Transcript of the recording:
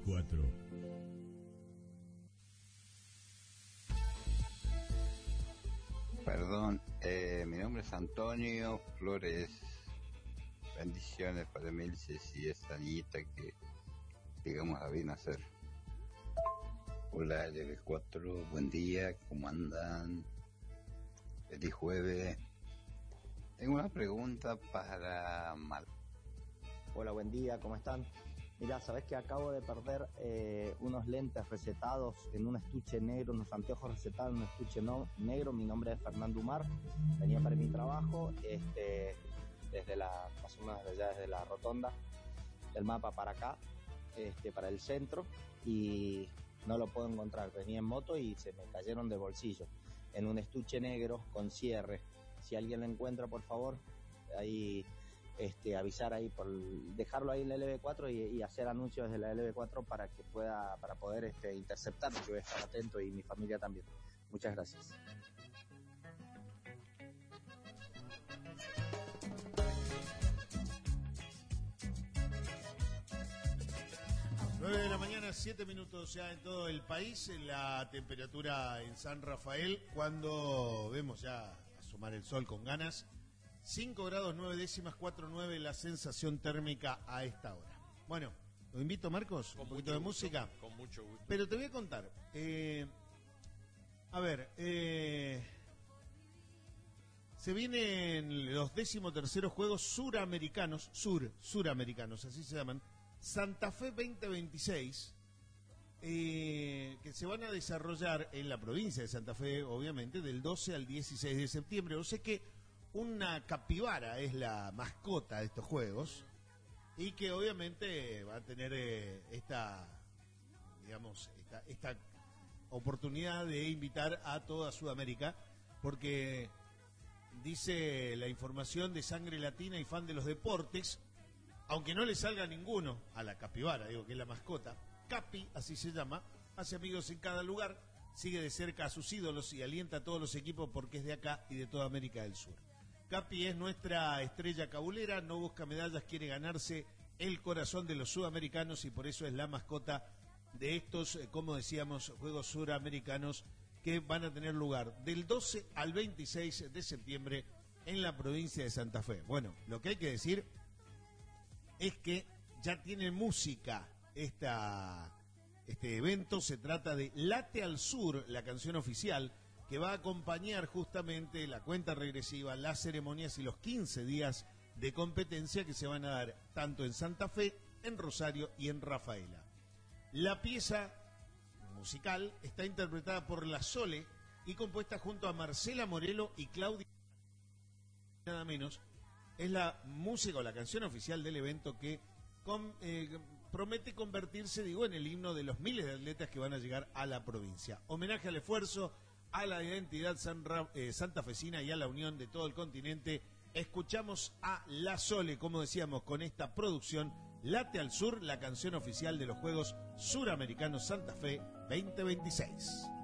LB4. Perdón, mi nombre es Antonio Flores. Bendiciones para Milces y esta niñita que, digamos, la vi nacer. Hola, LB4, buen día, ¿cómo andan? Feliz jueves. Tengo una pregunta para Mal. Hola, buen día, ¿cómo están? Mirá, sabés que acabo de perder unos lentes recetados en un estuche negro, unos anteojos recetados en un estuche negro. Mi nombre es Fernando Umar, venía para mi trabajo, desde más o menos desde la rotonda del mapa para acá, para el centro, y no lo puedo encontrar. Venía en moto y se me cayeron de bolsillo, en un estuche negro con cierre. Si alguien lo encuentra, por favor, ahí... avisar ahí, dejarlo ahí en la LB4 y hacer anuncios desde la LB4 para poder interceptarlo. Yo voy a estar atento y mi familia también. Muchas gracias. Nueve de la mañana, 7 minutos ya en todo el país. La temperatura en San Rafael, cuando vemos ya asomar el sol con ganas. 5 grados 9 décimas, 4,9 la sensación térmica a esta hora. Bueno, lo invito, Marcos, un poquito de música. Con mucho gusto. Pero te voy a contar. Se vienen los 13º Juegos Suramericanos, Suramericanos, así se llaman, Santa Fe 2026, que se van a desarrollar en la provincia de Santa Fe, obviamente, del 12 al 16 de septiembre. O sea que una capibara es la mascota de estos juegos y que obviamente va a tener esta oportunidad de invitar a toda Sudamérica, porque dice la información de Sangre Latina y Fan de los Deportes, aunque no le salga ninguno a la capibara, digo que es la mascota, Capi, así se llama, hace amigos en cada lugar, sigue de cerca a sus ídolos y alienta a todos los equipos porque es de acá y de toda América del Sur. Capi es nuestra estrella cabulera, no busca medallas, quiere ganarse el corazón de los sudamericanos y por eso es la mascota de estos, como decíamos, Juegos Suramericanos que van a tener lugar del 12 al 26 de septiembre en la provincia de Santa Fe. Bueno, lo que hay que decir es que ya tiene música este evento. Se trata de Late al Sur, la canción oficial, que va a acompañar justamente la cuenta regresiva, las ceremonias y los 15 días de competencia que se van a dar tanto en Santa Fe, en Rosario y en Rafaela. La pieza musical está interpretada por La Sole y compuesta junto a Marcela Morelo y Claudia, nada menos. Es la música o la canción oficial del evento que promete convertirse, en el himno de los miles de atletas que van a llegar a la provincia. Homenaje al esfuerzo, a la identidad santafesina y a la unión de todo el continente. Escuchamos a La Sole, como decíamos, con esta producción Late al Sur, la canción oficial de los Juegos Suramericanos Santa Fe 2026.